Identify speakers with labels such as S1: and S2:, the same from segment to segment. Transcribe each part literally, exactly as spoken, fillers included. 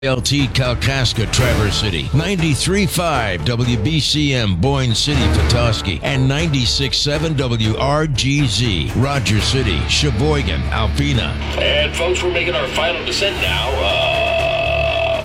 S1: L T Kalkaska, Traverse City, ninety-three point five W B C M, Boyne City, Petoskey, and ninety-six point seven W R G Z, Rogers City, Sheboygan, Alpena.
S2: And folks, we're making our final descent now. Uh...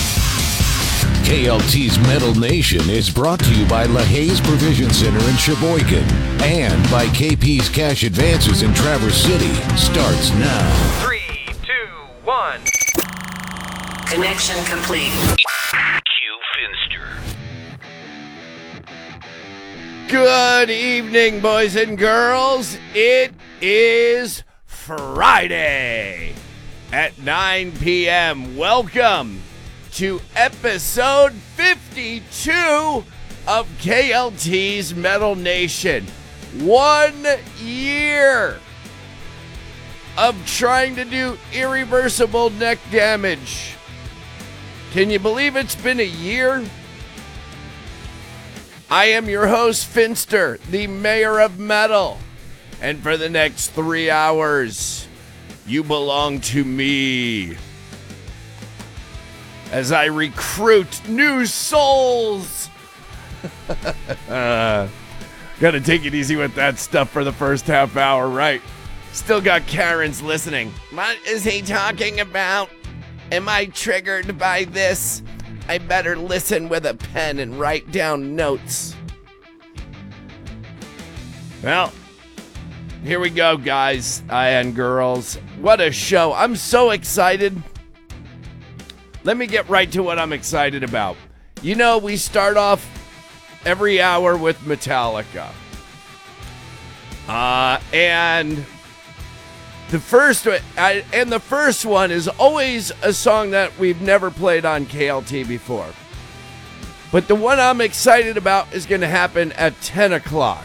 S3: K L T's Metal Nation is brought to you by LaHaye's Provision Center in Sheboygan and by K P's Cash Advances in Traverse City. Starts now.
S4: Three, two, one.
S5: Connection complete.
S2: Q Finster.
S6: Good evening, boys and girls. It is Friday at nine p.m. Welcome to episode fifty-two of K L T's Metal Nation. One year of trying to do irreversible neck damage. Can you believe it's been a year? I am your host, Finster, the mayor of metal. And for the next three hours, you belong to me. As I recruit new souls. uh, gotta take it easy with that stuff for the first half hour, right? Still got Karens listening. What is he talking about? Am I triggered by this? I better listen with a pen and write down notes. Well, here we go, guys and girls. What a show. I'm so excited. Let me get right to what I'm excited about. You know, we start off every hour with Metallica. Uh, and... The first I, and the first one is always a song that we've never played on K L T before. But the one I'm excited about is going to happen at ten o'clock.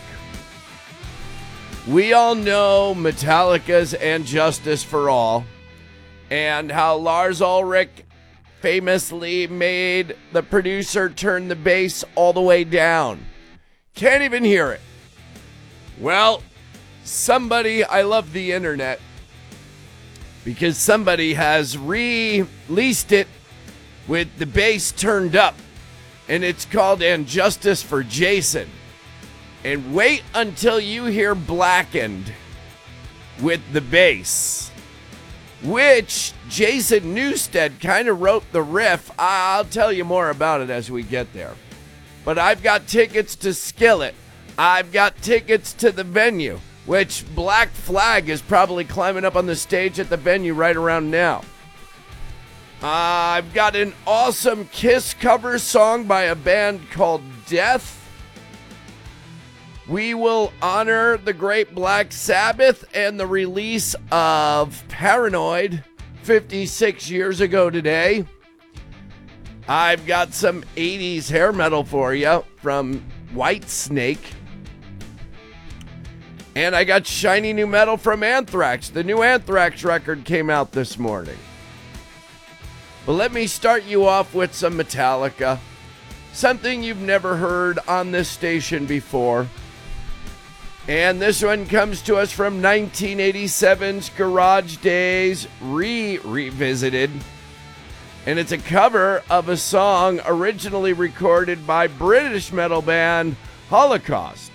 S6: We all know Metallica's And Justice for All and how Lars Ulrich famously made the producer turn the bass all the way down. Can't even hear it. Well, somebody, I love the internet, because somebody has released it with the bass turned up, and it's called And Justice for Jason. And wait until you hear Blackened with the bass, which Jason Newsted kind of wrote the riff. I'll tell you more about it as we get there. But I've got tickets to Skillet. I've got tickets to the venue, which Black Flag is probably climbing up on the stage at the venue right around now. Uh, I've got an awesome Kiss cover song by a band called Death. We will honor the great Black Sabbath and the release of Paranoid fifty-six years ago today. I've got some eighties hair metal for you from Whitesnake. And I got shiny new metal from Anthrax. The new Anthrax record came out this morning. But let me start you off with some Metallica. Something you've never heard on this station before. And this one comes to us from nineteen eighty-seven's Garage Days Re-Revisited. And it's a cover of a song originally recorded by British metal band Holocaust.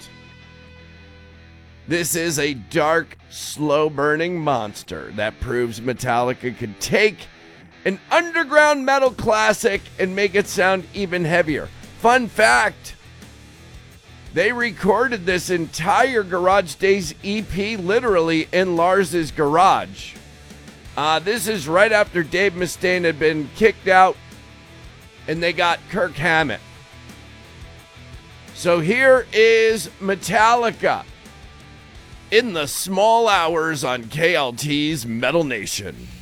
S6: This is a dark, slow-burning monster that proves Metallica could take an underground metal classic and make it sound even heavier. Fun fact, they recorded this entire Garage Days E P literally in Lars's garage. Uh, this is right after Dave Mustaine had been kicked out and they got Kirk Hammett. So here is Metallica in the small hours on K L T's Metal Nation.